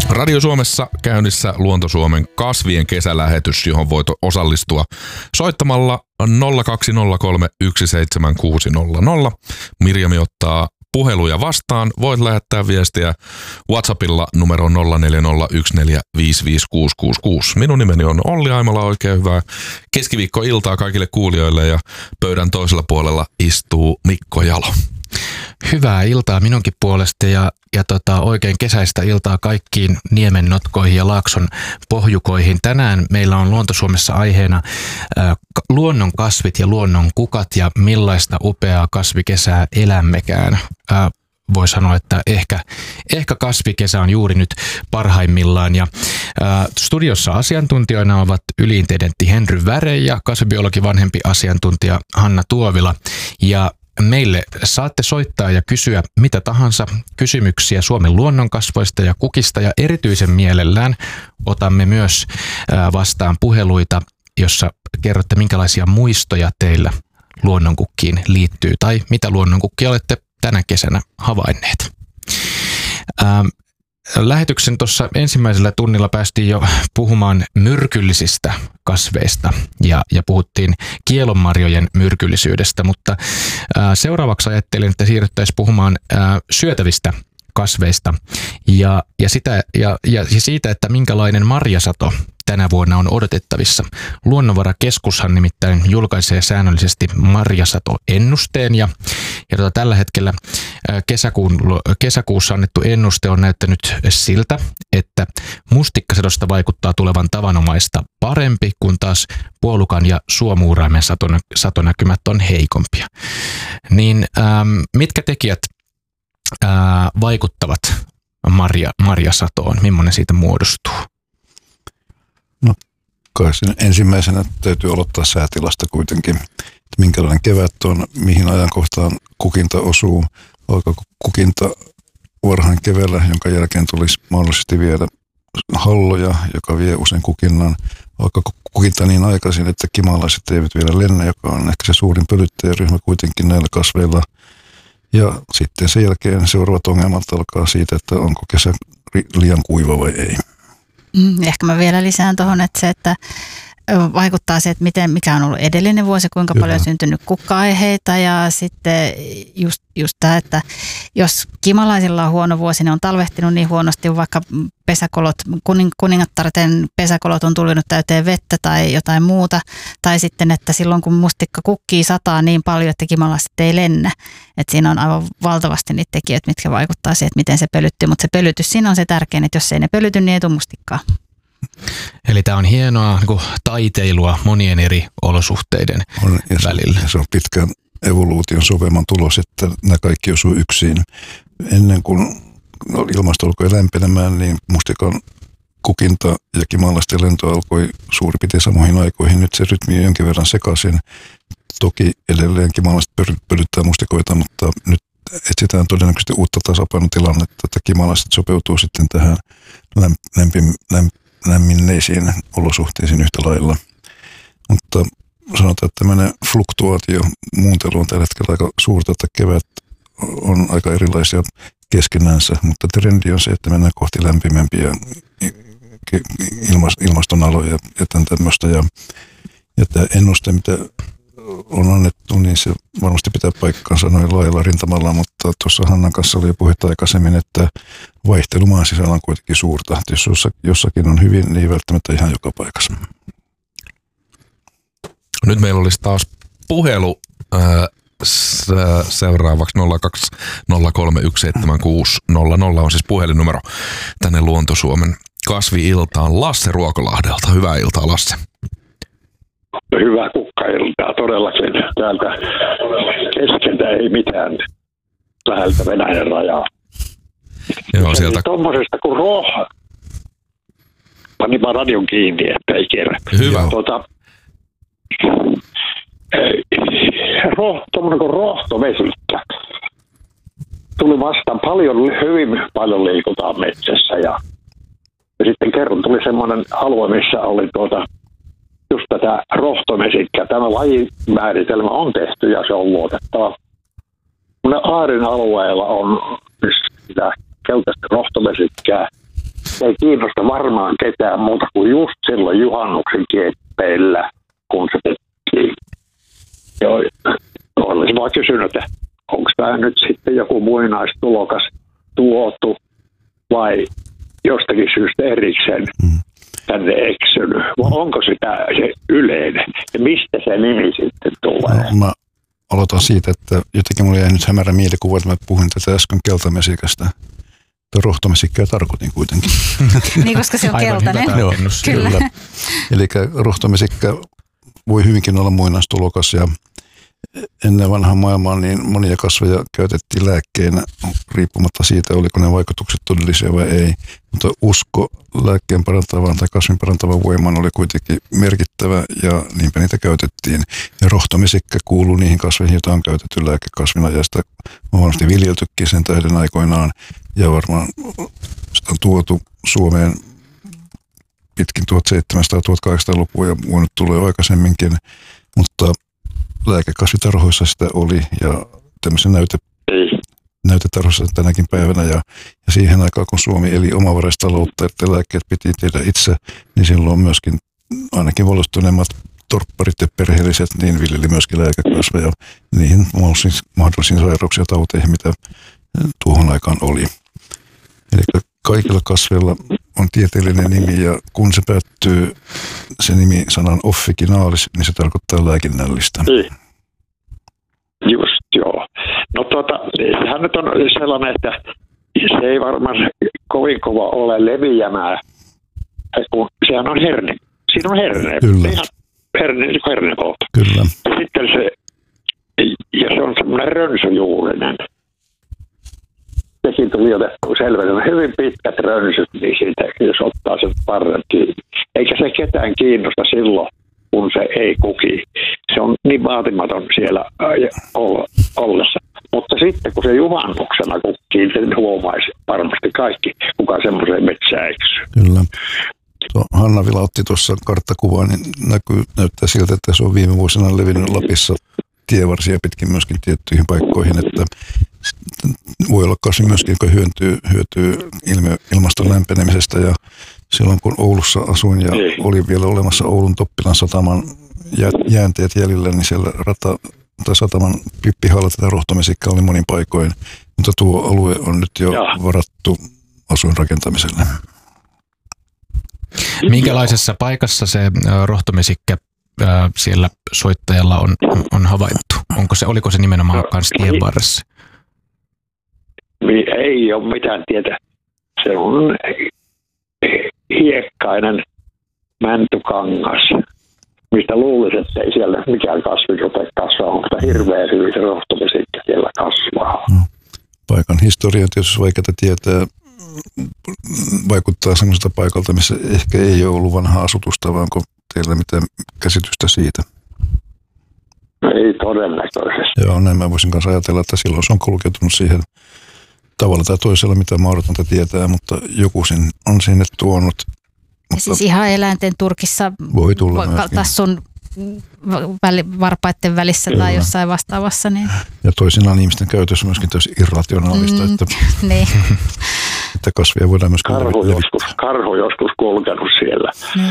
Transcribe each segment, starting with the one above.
Radio Suomessa käynnissä Luonto Suomen kasvien kesälähetys, johon voit osallistua soittamalla 020317600. Mirjami ottaa puheluja vastaan. Voit lähettää viestiä WhatsAppilla numero 0401455666. Minun nimeni on Olli Aimala. Oikein hyvää keskiviikkoiltaa kaikille kuulijoille ja pöydän toisella puolella istuu Mikko Jalo. Hyvää iltaa minunkin puolesta ja oikein kesäistä iltaa kaikkiin niemennotkoihin ja laakson pohjukoihin. Tänään meillä on Luonto Suomessa aiheena luonnon kasvit ja luonnon kukat ja millaista upeaa kasvikesää elämmekään. Voi sanoa, että ehkä kasvikesä on juuri nyt parhaimmillaan. Ja studiossa asiantuntijoina ovat yliintendentti Henry Väre ja kasvibiologi vanhempi asiantuntija Hanna Tuovila. Ja meille saatte soittaa ja kysyä mitä tahansa kysymyksiä Suomen luonnonkasvoista ja kukista ja erityisen mielellään otamme myös vastaan puheluita, jossa kerrotte minkälaisia muistoja teillä luonnonkukkiin liittyy tai mitä luonnonkukkia olette tänä kesänä havainneet. Lähetyksen tuossa ensimmäisellä tunnilla päästiin jo puhumaan myrkyllisistä kasveista ja puhuttiin kielonmarjojen myrkyllisyydestä, mutta seuraavaksi ajattelin, että siirryttäisiin puhumaan syötävistä kasveista ja siitä, että minkälainen marjasato tänä vuonna on odotettavissa. Luonnonvarakeskushan nimittäin julkaisee säännöllisesti marjasatoennusteen ja tällä hetkellä kesäkuussa annettu ennuste on näyttänyt siltä, että mustikkasadosta vaikuttaa tulevan tavanomaista parempi, kun taas puolukan ja suomuuraimen satonäkymät on heikompia. Niin mitkä tekijät vaikuttavat marjasatoon? Millainen siitä muodostuu? No, kai ensimmäisenä täytyy aloittaa säätilasta kuitenkin, että minkälainen kevät on, mihin ajankohtaan kukinta osuu, alkaako kukinta varhain keväällä, jonka jälkeen tulisi mahdollisesti vielä halloja, joka vie usein kukinnan, alkaako kukinta niin aikaisin, että kimalaiset eivät vielä lennä, joka on ehkä se suurin pölyttäjäryhmä kuitenkin näillä kasveilla. Ja sitten sen jälkeen seuraavat ongelmat alkaa siitä, että onko kesä liian kuiva vai ei. Ehkä mä vielä lisään tuohon, että vaikuttaa se, että mikä on ollut edellinen vuosi, kuinka paljon on syntynyt kukka-aiheita ja sitten just tämä, että jos kimalaisilla on huono vuosi, ne on talvehtinut niin huonosti, vaikka pesäkolot, kuningattarten pesäkolot on tullut täyteen vettä tai jotain muuta, tai sitten, että silloin kun mustikka kukkii sataa niin paljon, että kimalaiset ei lennä, että siinä on aivan valtavasti niitä tekijöitä, mitkä vaikuttaa siihen, että miten se pölyttyy, mutta se pölytys siinä on se tärkein, että jos ei ne pölyty, niin ei tule mustikkaa. Eli tämä on hienoa niin taiteilua monien eri olosuhteiden välillä. Se on pitkän evoluution sovelman tulos, että nämä kaikki osuu yksin. Ennen kuin ilmasto alkoi lämpenemään, niin mustikan kukinta ja kimalaisten lento alkoi suurin piirtein samoihin aikoihin. Nyt se rytmi on jonkin verran sekaisin. Toki edelleen kimalaiset pölyttää mustikoita, mutta nyt etsitään todennäköisesti uutta tasapainotilannetta, että kimalaiset sopeutuu sitten tähän lämminneisiin olosuhteisiin yhtä lailla. Mutta sanotaan, että tämmöinen fluktuaatio, muuntelu on tällä hetkellä aika suurta, että kevät on aika erilaisia keskenänsä, mutta trendi on se, että mennään kohti lämpimämpiä ilmastonaloja ja tämmöistä. Ja tämä ennuste, mitä on annettu, niin se varmasti pitää paikkaansa noin laajalla rintamalla, mutta tuossa Hannan kanssa oli jo puhetta aikaisemmin, että vaihtelu maan sisällä on kuitenkin suurta. Jos jossakin on hyvin, niin ei välttämättä ihan joka paikassa. Nyt meillä olisi taas puhelu seuraavaksi 020317600 on siis puhelinnumero tänne Luonto Suomen kasvi-iltaan. Lasse Ruokolahdelta. Hyvää iltaa, Lasse. Hyvää kukkailtaa todellakin. Täältä keskeltä ei mitään läheltä Venäjän rajaa. Joo, sieltä. Tuommoisesta kuin roha. Panin vaan radion kiinni, että ei kerran. Hyvä. Tuommoinen kuin rohtovesikkä. Tuli vastaan hyvin paljon liikutaan metsässä ja sitten kerran tuli semmoinen alue, missä oli just tätä rohtomesikkää. Tämä lajimääritelmä on tehty ja se on luotettava. Aarin alueella on sitä keltaista rohtomesikkää ei kiinnosta varmaan ketään muuta kuin just silloin juhannuksen kieppeillä, kun se tehtiin. Joo, olisin vaan kysynyt, että onko tämä nyt sitten joku muinaistulokas tuotu vai jostakin syystä erikseen tänne eksynyt. Vai onko sitä se yleinen ja mistä se nimi sitten tulee? No, mä aloitan siitä, että jotenkin mulla jäi nyt hämärä mielikuva, että mä puhuin tätä äsken keltamesikästä. Rohtomesikkaa tarkoitin kuitenkin. Niin, koska se on keltainen. Joo, kyllä. Eli rohtomesikka voi hyvinkin olla muinaistulokas ja ennen vanhaa maailmaa niin monia kasveja käytettiin lääkkeenä riippumatta siitä, oliko ne vaikutukset todellisia vai ei. Mutta usko lääkkeen parantavaan tai kasvin parantavaan voimaan oli kuitenkin merkittävä ja niinpä niitä käytettiin. Ja rohtomesikka kuuluu niihin kasveihin, joita on käytetty lääkekasvina ja sitä on varmasti viljeltykin sen tähden aikoinaan. Ja varmaan sitä on tuotu Suomeen pitkin 1700-1800-lukua ja voinut tulla jo aikaisemminkin, mutta lääkekasvitarhoissa sitä oli ja tämmöisen näytetarhoissa tänäkin päivänä ja siihen aikaan kun Suomi eli omavaraistaloutta, että lääkkeet piti tehdä itse, niin silloin myöskin ainakin valostuneemmat torpparit ja perheelliset niin viljeli myöskin lääkekasveja niihin mahdollisiin sairauksiin ja tauteihin, mitä tuohon aikaan oli. Eli kaikilla kasveilla on tieteellinen nimi ja kun se päättyy se nimi sanan officinalis, niin se tarkoittaa lääkinnällistä. Just joo. No sehän nyt on sellainen, että se ei varmaan kovin kova ole leviämään, kun sehän on herne. Siinä on herne. Kyllä. Hernepolta. Kyllä. Sitten se on semmoinen rönsyjuurinen. Sekin tuli otettua selvä. Hyvin pitkät rönsyt, niin siitä, jos ottaa sen parren kiinni. Eikä se ketään kiinnosta silloin, kun se ei kuki. Se on niin vaatimaton siellä ollessa. Mutta sitten kun se juhannuksena kukkii, sen huomaisi varmasti kaikki, kuka semmoiseen metsään eksyy. Kyllä. Hanna Vila otti tuossa karttakuvaa, niin näyttää siltä, että se on viime vuosina levinnyt Lapissa tievarsia pitkin myöskin tiettyihin paikkoihin, että voi olla kasvi myöskin, joka hyötyy ilmaston lämpenemisestä ja silloin kun Oulussa asuin ja oli vielä olemassa Oulun Toppilan sataman jäänteet jäljellä, niin siellä sataman pippihalla tätä rohtomesikkaa oli monin paikoin, mutta tuo alue on nyt jo varattu asuinrakentamiselle. Minkälaisessa paikassa se rohtomesikkä siellä soittajalla on havaittu? Oliko se nimenomaan kanssa tien varressa? Ei ole mitään tietä. Se on hiekkainen mäntykangas, mistä luulisi, että ei siellä mikään kasvi rupea kasvaa. Onko tämä hirveän hyvin se rohtomesikkä siellä kasvaa? No, paikan historia on tietysti vaikeaa tietää. Vaikuttaa semmoiselta paikalta, missä ehkä ei ole ollut vanhaa asutusta, vaan onko teillä mitään käsitystä siitä? Ei todennäköisesti. Joo, näin mä voisin kanssa ajatella, että silloin se on kulkeutunut siihen tavalla tai toisella, mitä mahdotonta tietää, mutta joku on sinne tuonut. Ja siis ihan eläinten turkissa voi tulla myöskin. Tassun varpaiden välissä tai jossain vastaavassa. Niin. Ja toisinaan ihmisten käytössä myöskin tosi irrationaalista, että, niin. että kasvia voidaan myöskin Karhu joskus kulkenut siellä.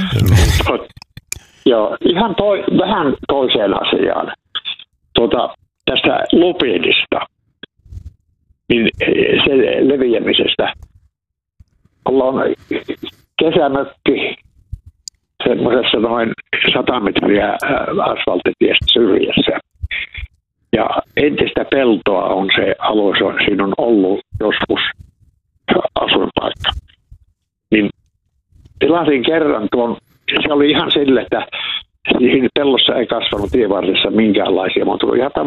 Joo, ihan vähän toiseen asiaan. Tästä lupinista, niin se leviämisestä. Ollaan kesämökki semmoisessa noin 100 metriä asfalttitiestä syrjässä. Ja entistä peltoa on se alue, siinä on ollut joskus asuinpaikka. Niin tilasin kerran tuon, se oli ihan sille, että siinä pellossa ei kasvanut tienvarressa minkäänlaisia, mutta ihan